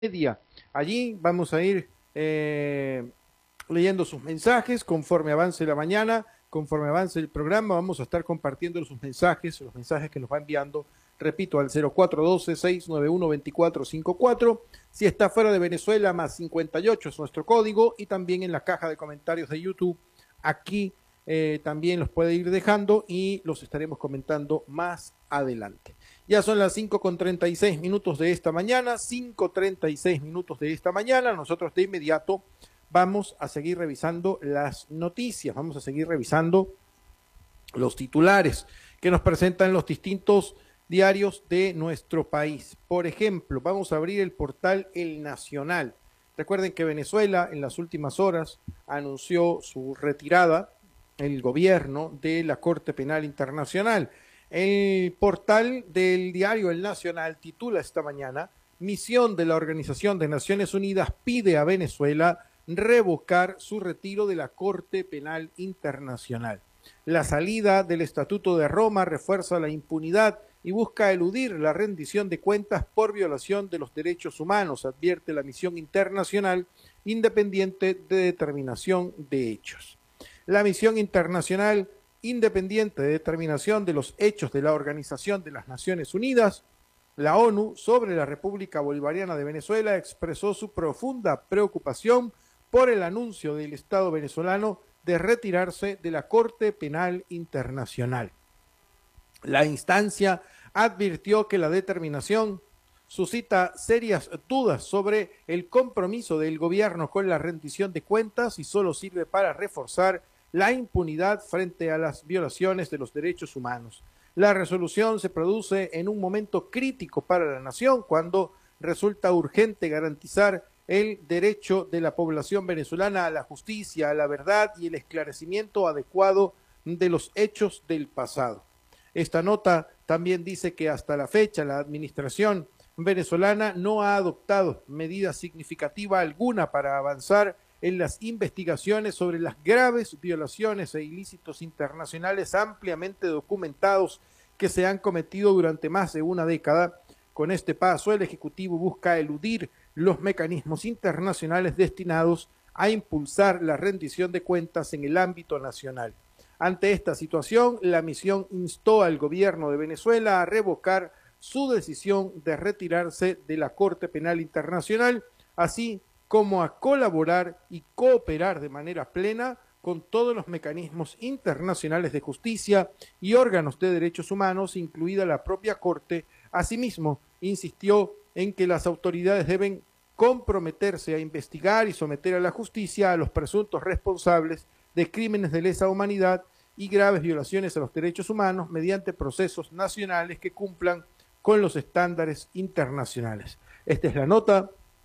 media. Allí vamos a ir leyendo sus mensajes conforme avance la mañana, conforme avance el programa. Vamos a estar compartiendo sus mensajes, los mensajes que nos va enviando, repito, al 0412-691-2454. Si está fuera de Venezuela, más 58 es nuestro código, y también en la caja de comentarios de YouTube. Aquí también los puede ir dejando y los estaremos comentando más adelante. Ya son las 5:36 de esta mañana, 5:36 de esta mañana. Nosotros de inmediato vamos a seguir revisando las noticias, vamos a seguir revisando los titulares que nos presentan los distintos diarios de nuestro país. Por ejemplo, vamos a abrir el portal El Nacional. Recuerden que Venezuela en las últimas horas anunció su retirada, el gobierno, de la Corte Penal Internacional. El portal del diario El Nacional titula esta mañana: misión de la Organización de Naciones Unidas pide a Venezuela revocar su retiro de la Corte Penal Internacional. La salida del Estatuto de Roma refuerza la impunidad y busca eludir la rendición de cuentas por violación de los derechos humanos, advierte la misión internacional independiente de determinación de hechos. La misión internacional independiente de determinación de los hechos de la Organización de las Naciones Unidas, la ONU, sobre la República Bolivariana de Venezuela, expresó su profunda preocupación por el anuncio del Estado venezolano de retirarse de la Corte Penal Internacional. La instancia advirtió que la determinación suscita serias dudas sobre el compromiso del gobierno con la rendición de cuentas y solo sirve para reforzar la impunidad frente a las violaciones de los derechos humanos. La resolución se produce en un momento crítico para la nación, cuando resulta urgente garantizar el derecho de la población venezolana a la justicia, a la verdad y el esclarecimiento adecuado de los hechos del pasado. Esta nota también dice que hasta la fecha la administración venezolana no ha adoptado medida significativa alguna para avanzar en las investigaciones sobre las graves violaciones e ilícitos internacionales ampliamente documentados que se han cometido durante más de una década. Con este paso, el Ejecutivo busca eludir los mecanismos internacionales destinados a impulsar la rendición de cuentas en el ámbito nacional. Ante esta situación, la misión instó al gobierno de Venezuela a revocar su decisión de retirarse de la Corte Penal Internacional, así como a colaborar y cooperar de manera plena con todos los mecanismos internacionales de justicia y órganos de derechos humanos, incluida la propia Corte. Asimismo, insistió en que las autoridades deben comprometerse a investigar y someter a la justicia a los presuntos responsables de crímenes de lesa humanidad y graves violaciones a los derechos humanos mediante procesos nacionales que cumplan con los estándares internacionales. Esta es la nota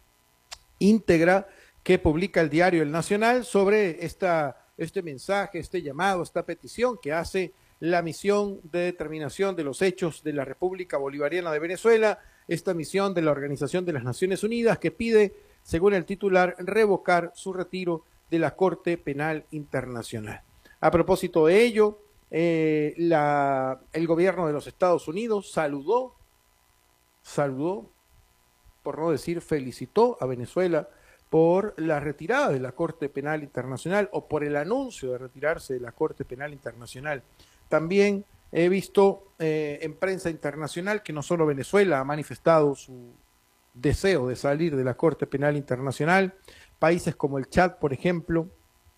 íntegra que publica el diario El Nacional sobre este mensaje, este llamado, esta petición que hace la misión de determinación de los hechos de la República Bolivariana de Venezuela, esta misión de la Organización de las Naciones Unidas que pide, según el titular, revocar su retiro de la Corte Penal Internacional. A propósito de ello, el gobierno de los Estados Unidos saludó, por no decir felicitó a Venezuela por la retirada de la Corte Penal Internacional o por el anuncio de retirarse de la Corte Penal Internacional. También he visto en prensa internacional que no solo Venezuela ha manifestado su deseo de salir de la Corte Penal Internacional, países como el Chad, por ejemplo,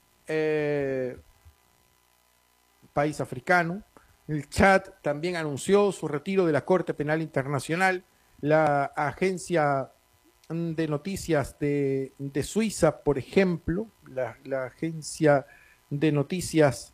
país africano, el Chad también anunció su retiro de la Corte Penal Internacional. La agencia de noticias de Suiza, por ejemplo, la agencia de noticias,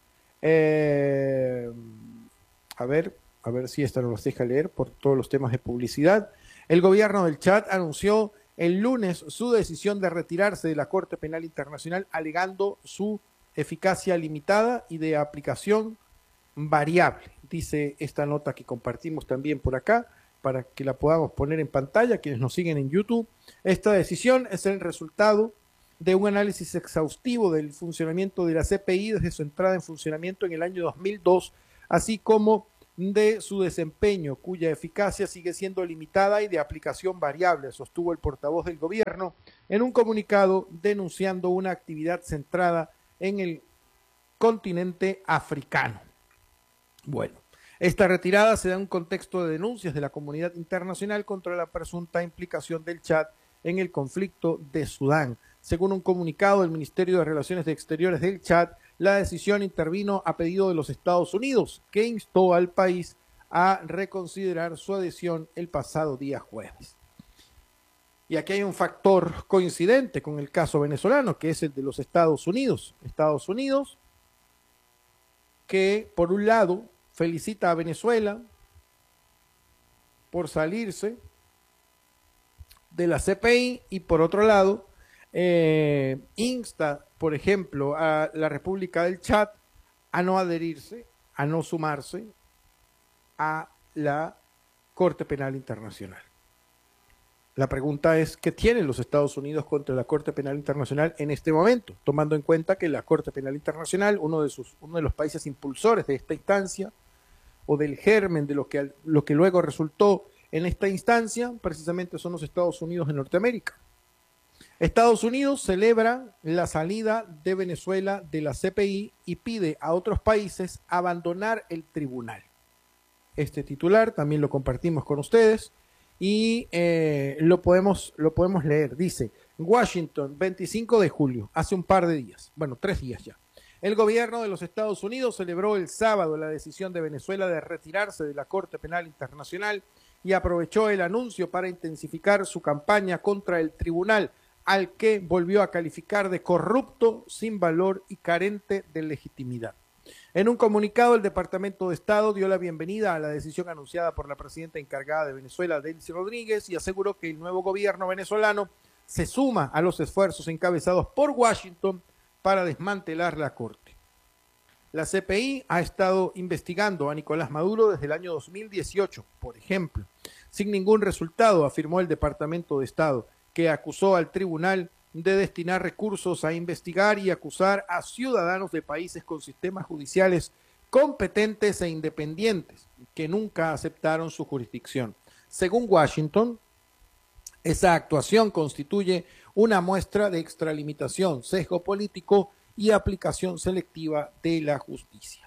a ver si esta nos los deja leer por todos los temas de publicidad. El gobierno del Chad anunció el lunes su decisión de retirarse de la Corte Penal Internacional, alegando su eficacia limitada y de aplicación variable. Dice esta nota que compartimos también por acá, para que la podamos poner en pantalla, quienes nos siguen en YouTube. Esta decisión es el resultado de un análisis exhaustivo del funcionamiento de la CPI desde su entrada en funcionamiento en el año 2002, así como de su desempeño, cuya eficacia sigue siendo limitada y de aplicación variable, sostuvo el portavoz del gobierno en un comunicado denunciando una actividad centrada en el continente africano. Bueno, esta retirada se da en un contexto de denuncias de la comunidad internacional contra la presunta implicación del Chad en el conflicto de Sudán. Según un comunicado del Ministerio de Relaciones Exteriores del Chad, la decisión intervino a pedido de los Estados Unidos, que instó al país a reconsiderar su adhesión el pasado día jueves. Y aquí hay un factor coincidente con el caso venezolano, que es el de los Estados Unidos. Estados Unidos, que por un lado felicita a Venezuela por salirse de la CPI y por otro lado insta, por ejemplo, a la República del Chad a no adherirse, a no sumarse a la Corte Penal Internacional. La pregunta es, ¿qué tienen los Estados Unidos contra la Corte Penal Internacional en este momento? Tomando en cuenta que la Corte Penal Internacional, uno de los países impulsores de esta instancia, o del germen de lo que luego resultó en esta instancia, precisamente son los Estados Unidos de Norteamérica. Estados Unidos celebra la salida de Venezuela de la CPI y pide a otros países abandonar el tribunal. Este titular también lo compartimos con ustedes y lo podemos leer. Dice, Washington, 25 de julio, hace un par de días, bueno, 3 días ya. El gobierno de los Estados Unidos celebró el sábado la decisión de Venezuela de retirarse de la Corte Penal Internacional y aprovechó el anuncio para intensificar su campaña contra el tribunal, al que volvió a calificar de corrupto, sin valor y carente de legitimidad. En un comunicado, el Departamento de Estado dio la bienvenida a la decisión anunciada por la presidenta encargada de Venezuela, Delcy Rodríguez, y aseguró que el nuevo gobierno venezolano se suma a los esfuerzos encabezados por Washington para desmantelar la Corte. La CPI ha estado investigando a Nicolás Maduro desde el año 2018, por ejemplo, sin ningún resultado, afirmó el Departamento de Estado, que acusó al tribunal de destinar recursos a investigar y acusar a ciudadanos de países con sistemas judiciales competentes e independientes, que nunca aceptaron su jurisdicción. Según Washington, esa actuación constituye una muestra de extralimitación, sesgo político y aplicación selectiva de la justicia.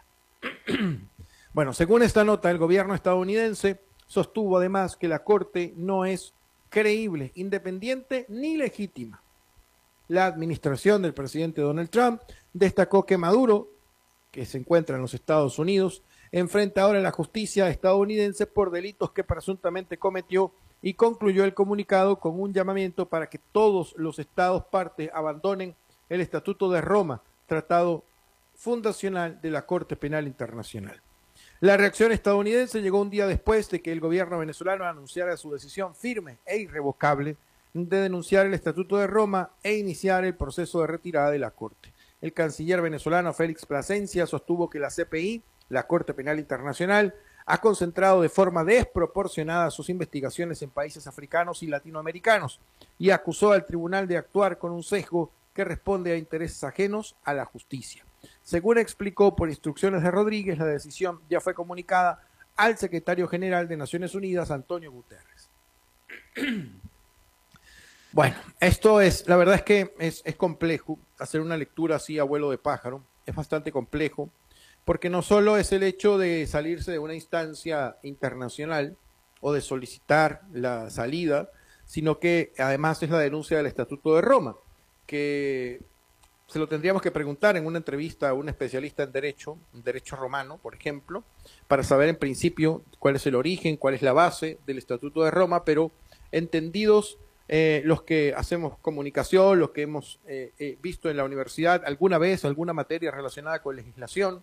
Bueno, según esta nota, el gobierno estadounidense sostuvo además que la Corte no es creíble, independiente ni legítima. La administración del presidente Donald Trump destacó que Maduro, que se encuentra en los Estados Unidos, enfrenta ahora la justicia estadounidense por delitos que presuntamente cometió y concluyó el comunicado con un llamamiento para que todos los estados partes abandonen el Estatuto de Roma, tratado fundacional de la Corte Penal Internacional. La reacción estadounidense llegó un día después de que el gobierno venezolano anunciara su decisión firme e irrevocable de denunciar el Estatuto de Roma e iniciar el proceso de retirada de la Corte. El canciller venezolano Félix Plasencia sostuvo que la CPI, la Corte Penal Internacional, ha concentrado de forma desproporcionada sus investigaciones en países africanos y latinoamericanos y acusó al tribunal de actuar con un sesgo que responde a intereses ajenos a la justicia. Según explicó por instrucciones de Rodríguez, la decisión ya fue comunicada al secretario general de Naciones Unidas, Antonio Guterres. Bueno, esto es, la verdad es que es complejo hacer una lectura así a vuelo de pájaro, es bastante complejo, porque no solo es el hecho de salirse de una instancia internacional o de solicitar la salida, sino que además es la denuncia del Estatuto de Roma, que se lo tendríamos que preguntar en una entrevista a un especialista en derecho romano, por ejemplo, para saber en principio cuál es el origen, cuál es la base del Estatuto de Roma, pero entendidos los que hacemos comunicación, los que hemos visto en la universidad alguna vez, alguna materia relacionada con legislación,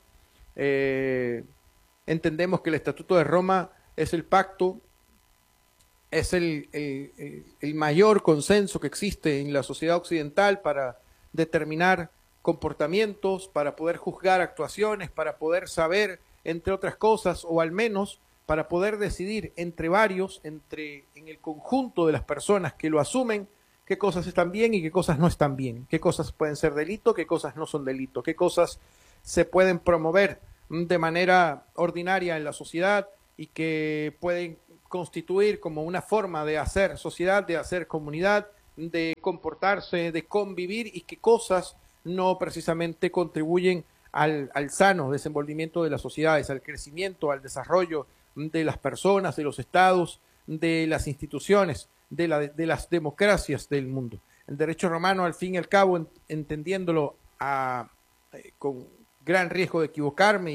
entendemos que el Estatuto de Roma es el pacto, es el mayor consenso que existe en la sociedad occidental para determinar comportamientos, para poder juzgar actuaciones, para poder saber, entre otras cosas, o al menos para poder decidir entre varios, en el conjunto de las personas que lo asumen, qué cosas están bien y qué cosas no están bien, qué cosas pueden ser delito, qué cosas no son delito, qué cosas se pueden promover de manera ordinaria en la sociedad y que pueden constituir como una forma de hacer sociedad, de hacer comunidad, de comportarse, de convivir y que cosas no precisamente contribuyen al sano desenvolvimiento de las sociedades, al crecimiento, al desarrollo de las personas, de los estados, de las instituciones, de las democracias del mundo. El derecho romano, al fin y al cabo, entendiéndolo con gran riesgo de equivocarme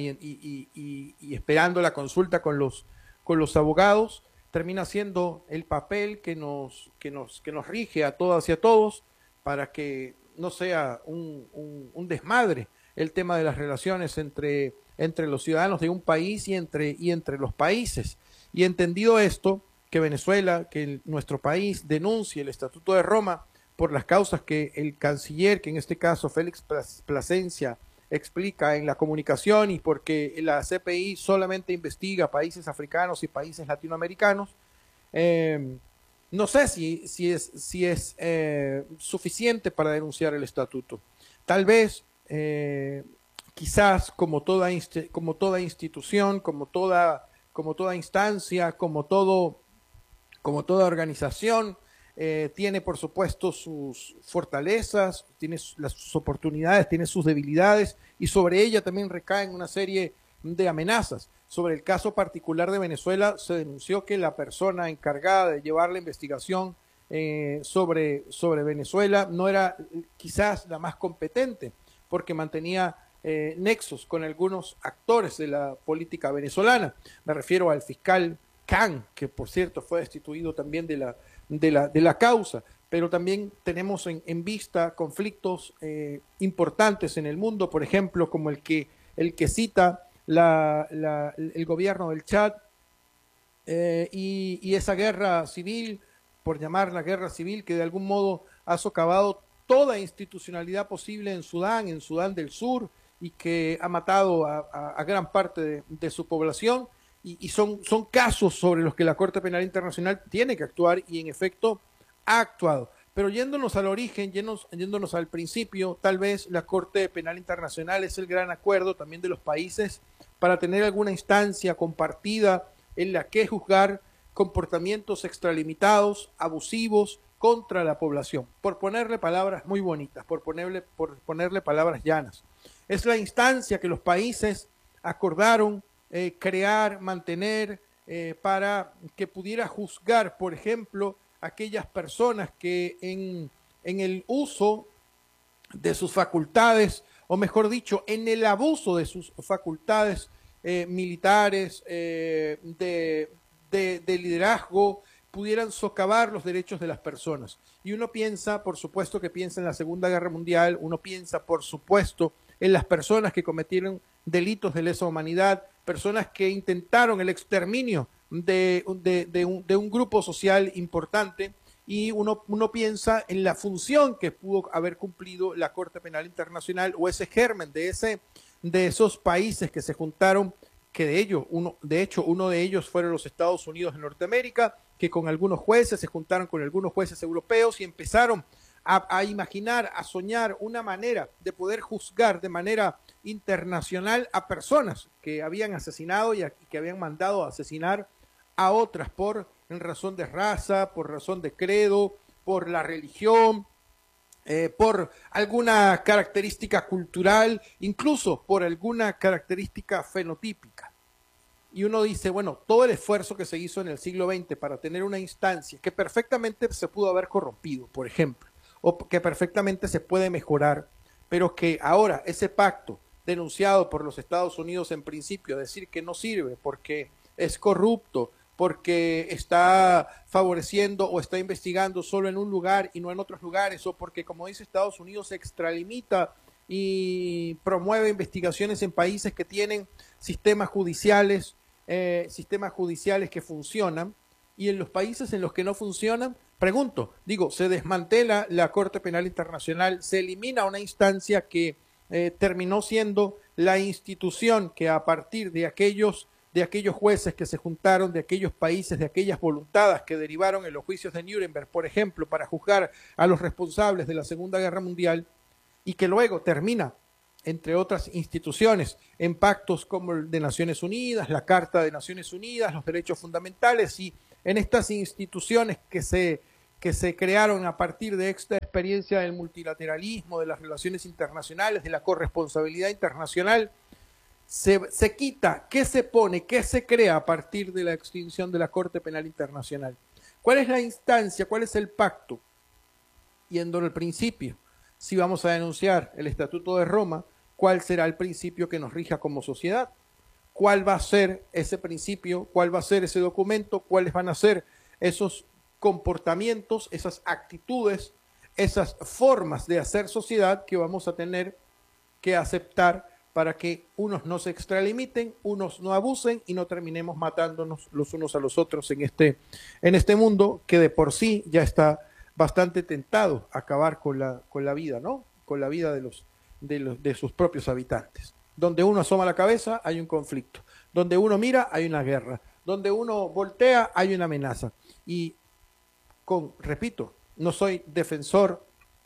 y esperando la consulta con los abogados, termina siendo el papel que nos rige a todas y a todos para que no sea un desmadre el tema de las relaciones entre los ciudadanos de un país y entre los países. Y entendido esto, que Venezuela, que nuestro país denuncie el Estatuto de Roma por las causas que el canciller, que en este caso Félix Plasencia, explica en la comunicación y porque la CPI solamente investiga países africanos y países latinoamericanos, no sé si es suficiente para denunciar el estatuto. Tal vez, quizás como toda institución, como toda instancia, como toda organización, tiene por supuesto sus fortalezas, tiene sus oportunidades, tiene sus debilidades y sobre ella también recaen una serie de amenazas. Sobre el caso particular de Venezuela se denunció que la persona encargada de llevar la investigación sobre Venezuela no era quizás la más competente porque mantenía nexos con algunos actores de la política venezolana. Me refiero al fiscal Khan, que por cierto fue destituido también de la causa, pero también tenemos en vista conflictos importantes en el mundo, por ejemplo, como el que cita el gobierno del Chad y esa guerra civil, por llamarla guerra civil, que de algún modo ha socavado toda institucionalidad posible en Sudán del Sur, y que ha matado a gran parte de su población. Y son casos sobre los que la Corte Penal Internacional tiene que actuar y en efecto ha actuado. Pero yéndonos al origen, yéndonos al principio, tal vez la Corte Penal Internacional es el gran acuerdo también de los países para tener alguna instancia compartida en la que juzgar comportamientos extralimitados, abusivos contra la población, por ponerle palabras muy bonitas, por ponerle palabras llanas. Es la instancia que los países acordaron crear, mantener, para que pudiera juzgar, por ejemplo, aquellas personas que en el uso de sus facultades, o mejor dicho, en el abuso de sus facultades militares, de liderazgo, pudieran socavar los derechos de las personas. Y uno piensa, por supuesto que piensa en la Segunda Guerra Mundial, uno piensa, por supuesto, en las personas que cometieron delitos de lesa humanidad, personas que intentaron el exterminio de un grupo social importante, y uno piensa en la función que pudo haber cumplido la Corte Penal Internacional o ese germen de esos países que se juntaron, que de hecho uno de ellos fueron los Estados Unidos de Norteamérica, que con algunos jueces se juntaron con algunos jueces europeos y empezaron a imaginar, a soñar una manera de poder juzgar de manera internacional a personas que habían asesinado y que habían mandado a asesinar a otras en razón de raza, por razón de credo, por la religión, por alguna característica cultural, incluso por alguna característica fenotípica. Y uno dice, bueno, todo el esfuerzo que se hizo en el siglo XX para tener una instancia que perfectamente se pudo haber corrompido, por ejemplo, o que perfectamente se puede mejorar, pero que ahora ese pacto denunciado por los Estados Unidos en principio, decir que no sirve porque es corrupto, porque está favoreciendo o está investigando solo en un lugar y no en otros lugares, o porque, como dice Estados Unidos, se extralimita y promueve investigaciones en países que tienen sistemas judiciales que funcionan, y en los países en los que no funcionan, se desmantela la Corte Penal Internacional, se elimina una instancia que terminó siendo la institución que a partir de aquellos jueces que se juntaron, de aquellos países, de aquellas voluntades que derivaron en los juicios de Nuremberg, por ejemplo, para juzgar a los responsables de la Segunda Guerra Mundial, y que luego termina entre otras instituciones, en pactos como el de Naciones Unidas, la Carta de Naciones Unidas, los derechos fundamentales, y en estas instituciones que se crearon a partir de esta experiencia del multilateralismo, de las relaciones internacionales, de la corresponsabilidad internacional, se quita, ¿qué se pone, qué se crea a partir de la extinción de la Corte Penal Internacional? ¿Cuál es la instancia, cuál es el pacto? Yendo al principio, si vamos a denunciar el Estatuto de Roma, ¿cuál será el principio que nos rija como sociedad? ¿Cuál va a ser ese principio? ¿Cuál va a ser ese documento? ¿Cuáles van a ser esos comportamientos, esas actitudes, esas formas de hacer sociedad que vamos a tener que aceptar para que unos no se extralimiten, unos no abusen y no terminemos matándonos los unos a los otros en este mundo que de por sí ya está bastante tentado a acabar con la vida, ¿no? Con la vida de sus propios habitantes. Donde uno asoma la cabeza hay un conflicto, donde uno mira hay una guerra, donde uno voltea hay una amenaza. Y repito, no soy defensor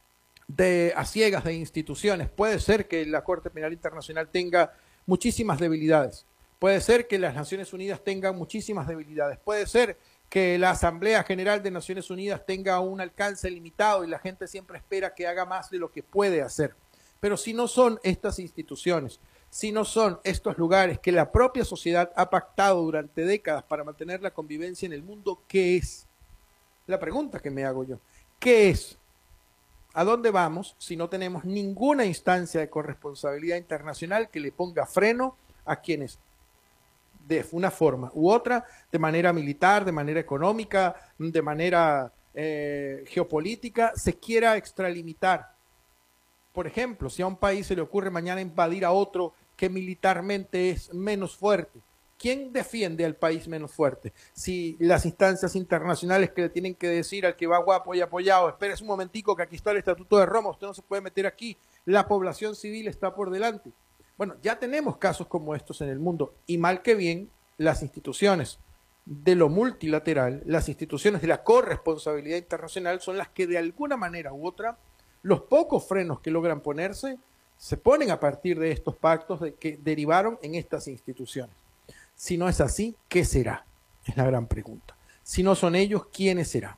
a ciegas de instituciones. Puede ser que la Corte Penal Internacional tenga muchísimas debilidades. Puede ser que las Naciones Unidas tengan muchísimas debilidades. Puede ser que la Asamblea General de Naciones Unidas tenga un alcance limitado y la gente siempre espera que haga más de lo que puede hacer. Pero si no son estas instituciones, si no son estos lugares que la propia sociedad ha pactado durante décadas para mantener la convivencia en el mundo, ¿qué es? La pregunta que me hago yo, ¿qué es? ¿A dónde vamos si no tenemos ninguna instancia de corresponsabilidad internacional que le ponga freno a quienes de una forma u otra, de manera militar, de manera económica, de manera geopolítica, se quiera extralimitar? Por ejemplo, si a un país se le ocurre mañana invadir a otro que militarmente es menos fuerte, ¿quién defiende al país menos fuerte? Si las instancias internacionales que le tienen que decir al que va guapo y apoyado, espérese un momentico que aquí está el Estatuto de Roma, usted no se puede meter aquí, la población civil está por delante. Bueno, ya tenemos casos como estos en el mundo y mal que bien las instituciones de lo multilateral, las instituciones de la corresponsabilidad internacional son las que de alguna manera u otra, los pocos frenos que logran ponerse, se ponen a partir de estos pactos que derivaron en estas instituciones. Si no es así, ¿qué será? Es la gran pregunta. Si no son ellos, ¿quiénes serán?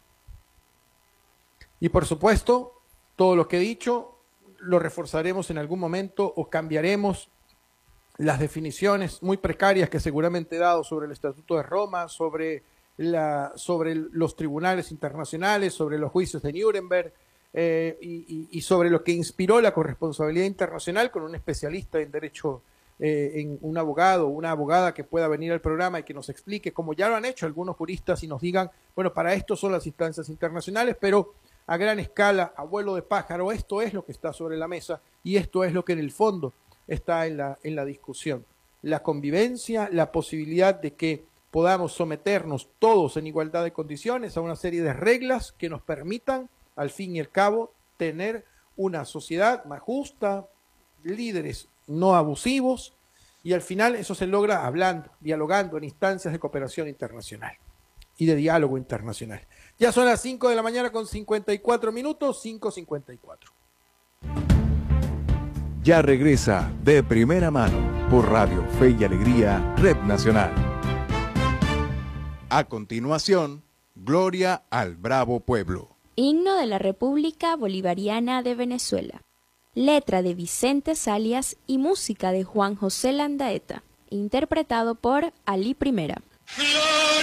Y por supuesto, todo lo que he dicho lo reforzaremos en algún momento o cambiaremos las definiciones muy precarias que seguramente he dado sobre el Estatuto de Roma, sobre los tribunales internacionales, sobre los juicios de Nuremberg y sobre lo que inspiró la corresponsabilidad internacional con un especialista en derecho, en un abogado o una abogada que pueda venir al programa y que nos explique, como ya lo han hecho algunos juristas, y nos digan, bueno, para esto son las instancias internacionales, pero a gran escala, a vuelo de pájaro, esto es lo que está sobre la mesa y esto es lo que en el fondo está en la discusión. La convivencia, la posibilidad de que podamos someternos todos en igualdad de condiciones a una serie de reglas que nos permitan, al fin y al cabo, tener una sociedad más justa, líderes no abusivos, y al final eso se logra hablando, dialogando en instancias de cooperación internacional y de diálogo internacional. Ya son las 5 de la mañana con 54 minutos, 5:54. Ya regresa De Primera Mano por Radio Fe y Alegría, Red Nacional. A continuación, Gloria al Bravo Pueblo. Himno de la República Bolivariana de Venezuela. Letra de Vicente Salias y música de Juan José Landaeta. Interpretado por Ali Primera.